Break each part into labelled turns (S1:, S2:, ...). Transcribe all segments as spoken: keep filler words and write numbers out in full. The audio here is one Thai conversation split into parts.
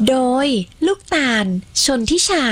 S1: โดยลูกตาลชนทิชา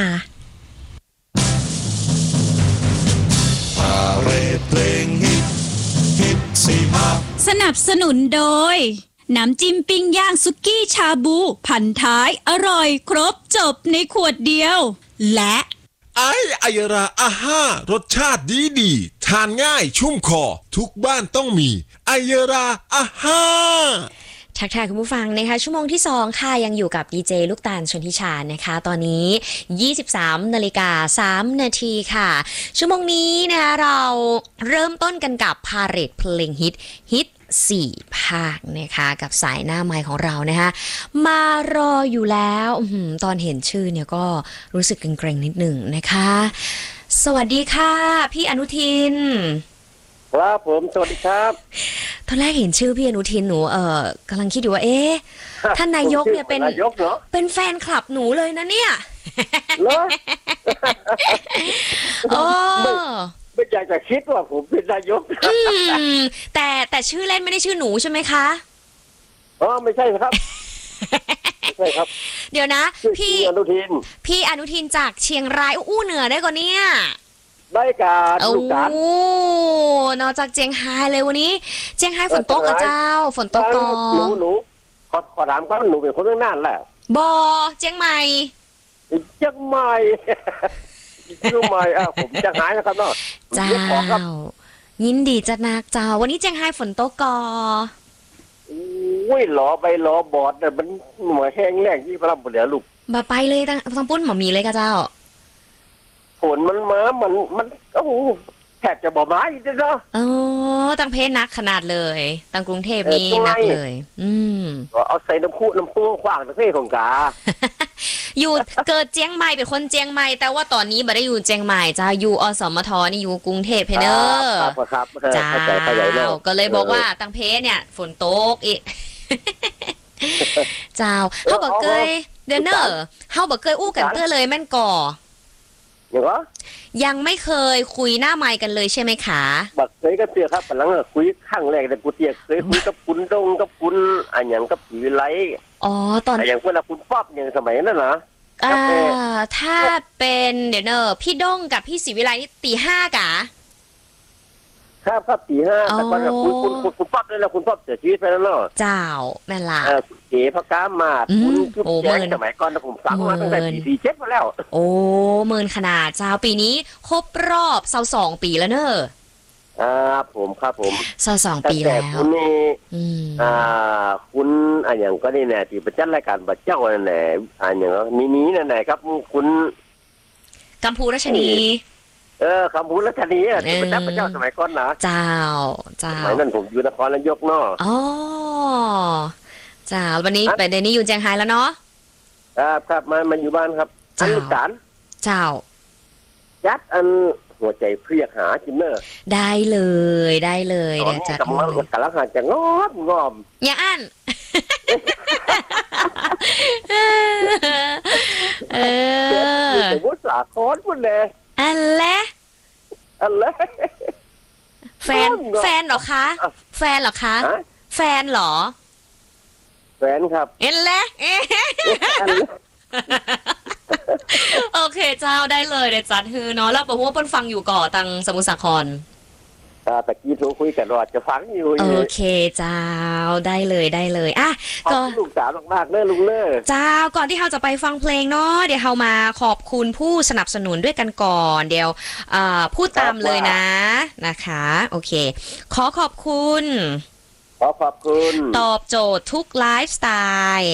S2: พาเรดเพลงฮิตฮิตสี่ภาค
S3: สนับสนุนโดยน้ำจิ้มปิ้งย่างสุกี้ชาบูพันท้ายอร่อยครบจบในขวดเดียวและ
S2: ไอไอยราอาห้ารสชาติดีดีทานง่ายชุ่มคอทุกบ้านต้องมีไอยราอาห้า
S1: ทักทายคุณผู้ฟังนะคะชั่วโมงที่สองค่ะยังอยู่กับดีเจลูกตาลชนทิชานะคะตอนนี้ยี่สิบสามนาฬิกาสามนาทีค่ะชั่วโมงนี้นะคะเราเริ่มต้นกันกับพาเหรดเพลงฮิตฮิตสี่ภาคนะคะกับสายหน้าไมค์ของเรานะคะมารออยู่แล้วตอนเห็นชื่อเนี่ยก็รู้สึกเกรงๆนิดหนึ่งนะคะสวัสดีค่ะพี่อนุทิน
S4: ครับผมสวัสดีครับ
S1: ตอนแรกเห็นชื่อพี่อนุทินหนูเอ่อกำลังคิดอยู่ว่าเอ๊ะท่านนายกเนี่ยเป็น
S4: นายกเหรอ
S1: เป็นแฟนคลับหนูเลยนะเนี่ย
S4: เหรอ
S1: โอ้
S4: ไม่อยากจะคิดว่าผมเป็นนายก
S1: อืมแต่แต่ชื่อเล่นไม่ได้ชื่อหนูใช่ไหมคะ
S4: อ๋อไม่ใช่ครับไม่ใช่ครับ
S1: เดี๋ยวนะพี่
S4: อนุทิน
S1: พี่อนุทินจากเชียงรายอู้เหนือได้กว่านี้
S4: ได้การลูกการ
S1: โอ้นอกจากเจียงไฮ้เลยวันนี้เจียงไฮ้ฝนตกกับเจ้าฝนตกก่อ
S4: หนูหนูขอขอถามก่อนหนูเป็นคนเมืองน่านแหละ
S1: บอเจียงใหม่
S4: เจียงใหม่เจียงใหม่อ่ะผมจะหายนะครับเนาะ
S1: เจ้ายินดีจะนักเจ้าวันนี้เจียงไฮ้ฝนตกก่อ
S4: อุ้ยหลอไปหลอบอดแต่มันหมวยแห้งแรงที่พระรามเหลือลูก
S1: บ่ไปเลยตั้งทั้งปุ้นหมอมีเลยกับเจ้า
S4: ฝนมันมามันมันโอ้โหแทบจะบ่มาอีกเนาะ
S1: อ๋อตั้งเพชรนักขนาดเลยตั้งกรุงเทพนี่นักเลยอืม
S4: เอาใส่น้ำพุน้ำพุขวางตั้งเพศของกา
S1: อยู่เกิดเจียงใหม่เป็นคนเจียงใหม่แต่ว่าตอนนี้บ่ได้อยู่เจียงใหม่จ้าอยู่อสมทนี่อยู่กรุงเทพเพเนอร์
S4: ครับครับ
S1: จ้าก็เลยบอกว่าตั้งเพชรเนี่ยฝนตกอีกเจ้าเฮาบ่เคยเดนเนอร์เฮาบ่เคยอู้กันเตื้อเลยแม่นก่อยังไม่เคยคุยหน้าไมค์กันเลยใช่ไหมคะ
S4: บักเคยก็เตือครับหลังคุยครั้งแรกแต่กูเตียเคยคุยกับคุณดงกับคุณอันอย่างกับผีไล
S1: อ๋อตอน
S4: อย่างเวลาคุณป๊อบอย่างสมัยนั้นนะ
S1: อ่าถ้าเป็นเดี๋ยวเนอพี่ดงกับพี่ศรีวิไลนี่ตีห้ากะ
S4: ครับครับตีห้าแต่ก่อนคุณคุณคุณป๊อบนี่แหละคุณป๊อบเสียชีวิตไปแล้วเนาะ
S1: เจ้าแม่ล่ะ
S4: เออเก๋พระก้ามาคุณทุกแย่สมัยก่อนผมฟังมาตั้งแต่ปีสี่เจ็ดมาแล้ว
S1: โอ้เมินขนาดเจ้าปีนี้ครบรอบเศร้าสองปีแล้วเนอะ
S4: ครับผมครับผม
S1: เศร้าสองปีแล้ว
S4: คุณนี่อ่าคุณอันอย่างก็นี่แน่ที่ประจันรายการบัดเจ้านั่นแหละอันอย่างมีนี้นั่นแหละครับคุณ
S1: กัมพูรัชนี
S4: เออคำพูดรัชนีอ่ะที่ประจันพระเจ้าสมัยก่อนนะ
S1: เจ้าเจ้า
S4: สมัยนั้นผมอยู่นครนายกเนาะ
S1: อ๋อเจ้าวันนี้ไปเดนนี่อยู่เจียงไฮ้แล้วเนาะ
S4: ครับครับมามาอยู่บ้านครับอันลูกสาร
S1: เจ้า
S4: ยัดอันหัวใจเพียกหาจินเนอร์
S1: ได้เลยได้เลยเดี๋ยวจัดให้
S4: กำลังหาจะงอมงอม
S1: อย่าอั้นเออ
S4: สมมติสาคอนหมดเลย
S1: อันแหละ
S4: อันแหละ
S1: แฟนแฟนเหรอคะแฟนเหรอคะแฟนเหรอ
S4: แฟนครับ
S1: เอ็นแหละโอเคเจ้าได้เลยเดี๋ยวจัดฮือเนาะแล้วบอกว่าเปิ้ลฟังอยู่ก่อตังสมุทรสาคร
S4: ตะกี้โทรคุยกันรอดจะฟังอยู่
S1: โอเคเจ้าได้เลยได้เลยอ่ะ
S4: ก็ลูกสาวมากๆเน้อลุงเน้อ
S1: เจ้าก่อนที่เราจะไปฟังเพลงเนาะเดี๋ยวเรามาขอบคุณผู้สนับสนุนด้วยกันก่อนเดี๋ยวพูดตามเลยนะนะคะโอเคขอขอบคุณ
S4: ขอขอบคุณ
S1: ตอบโจทย์ทุกไลฟ์สไตล์